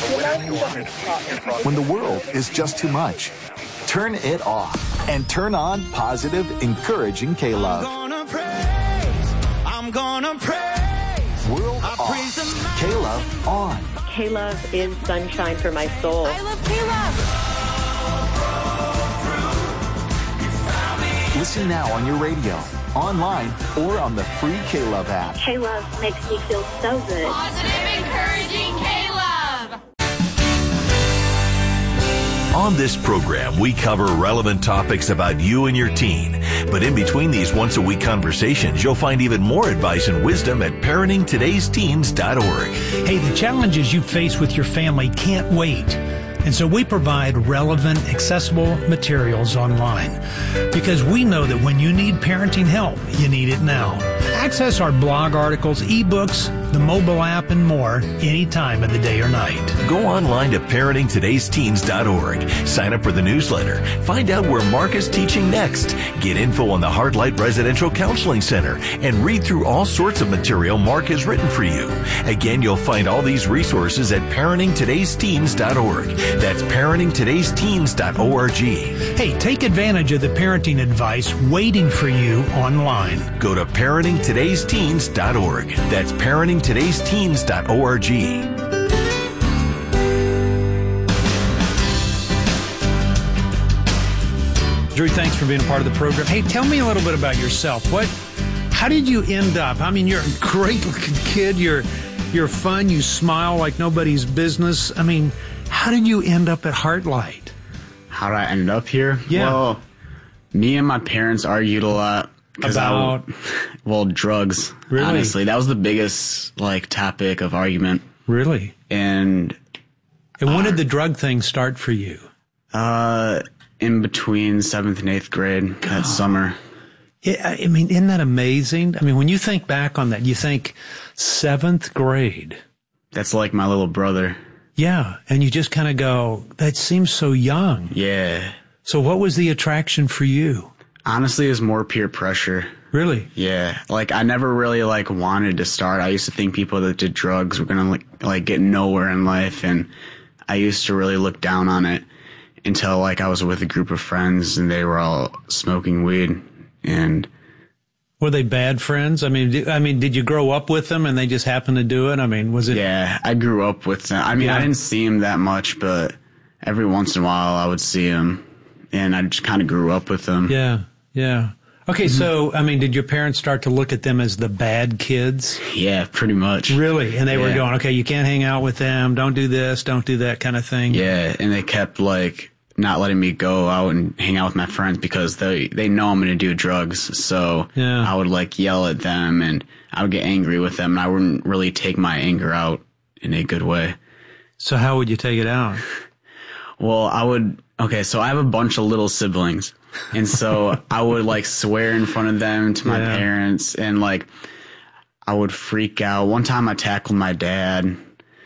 When the world is just too much, turn it off and turn on positive, encouraging K-Love. I'm gonna praise. World off. K-Love on. K-Love is sunshine for my soul. I love K-Love. Listen now on your radio, online, or on the free K-Love app. K-Love makes me feel so good. Positive, encouraging K-Love. On this program, we cover relevant topics about you and your teen. But in between these once-a-week conversations, you'll find even more advice and wisdom at parentingtodaysteens.org. Hey, the challenges you face with your family can't wait. And so we provide relevant, accessible materials online because we know that when you need parenting help, you need it now. Access our blog articles, ebooks, the mobile app, and more any time of the day or night. Go online to parentingtodaysteens.org. Sign up for the newsletter. Find out where Mark is teaching next. Get info on the Heartlight Residential Counseling Center and read through all sorts of material Mark has written for you. Again, you'll find all these resources at parentingtodaysteens.org. That's parentingtodaysteens.org. Hey, take advantage of the parenting advice waiting for you online. Go to parentingtodaysteens.org. That's parentingtodaysteens.org. Drew, thanks for being a part of the program. Hey, tell me a little bit about yourself. How did you end up? I mean, you're a great looking kid. You're fun. You smile like nobody's business. I mean, how did you end up at Heartlight? How did I end up here? Yeah. Well, me and my parents argued a lot. About? Drugs. Really? Honestly, that was the biggest, topic of argument. Really? And when did the drug thing start for you? In between 7th and 8th grade that summer. I mean, isn't that amazing? I mean, when you think back on that, you think 7th grade. That's like my little brother. Yeah. And you just kind of go, that seems so young. Yeah. So what was the attraction for you? Honestly, it was more peer pressure. Really? Yeah. I never really, wanted to start. I used to think people that did drugs were going to, get nowhere in life. And I used to really look down on it until, I was with a group of friends and they were all smoking weed. And were they bad friends? I mean, did you grow up with them and they just happened to do it? I mean, was it? Yeah, I grew up with them. I mean, I didn't see them that much, but every once in a while I would see them and I just kind of grew up with them. Yeah. Yeah. Okay. So, I mean, did your parents start to look at them as the bad kids? Yeah, pretty much. Really? And they were going, okay, you can't hang out with them. Don't do this. Don't do that kind of thing. Yeah. And they kept not letting me go out and hang out with my friends because they know I'm going to do drugs. So I would yell at them and I would get angry with them and I wouldn't really take my anger out in a good way. So how would you take it out? Well, so I have a bunch of little siblings. And so I would swear in front of them to my parents and I would freak out. One time I tackled my dad.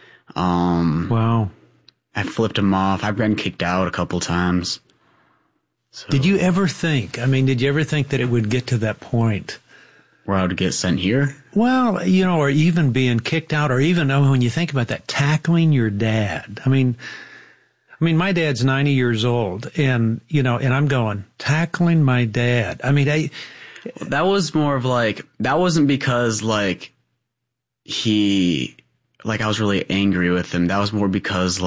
Wow. I flipped him off. I've been kicked out a couple times. So, did you ever think that it would get to that point? Where I would get sent here? Well, or even being kicked out, or even when you think about that, tackling your dad. I mean, my dad's 90 years old and I'm going, tackling my dad. I mean, that was more of that wasn't because I was really angry with him. That was more because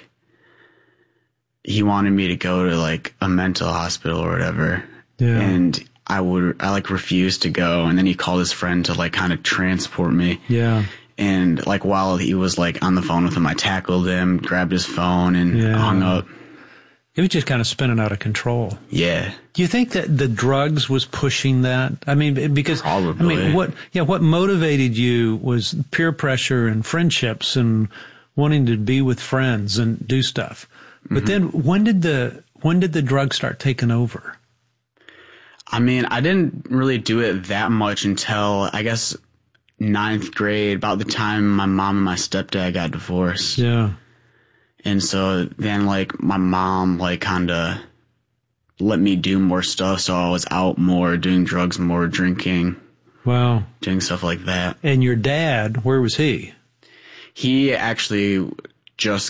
he wanted me to go to a mental hospital or whatever. Yeah. And I refused to go. And then he called his friend to kind of transport me. Yeah. And while he was on the phone with him, I tackled him, grabbed his phone and hung up. It was just kind of spinning out of control. Yeah. Do you think that the drugs was pushing that? I mean, because probably. What motivated you was peer pressure and friendships and wanting to be with friends and do stuff. But then when did the drugs start taking over? I mean, I didn't really do it that much until I guess 9th grade, about the time my mom and my stepdad got divorced. Yeah. And so then my mom kind of let me do more stuff. So I was out more, doing drugs more, drinking. Wow. Doing stuff like that. And your dad, where was he? He actually just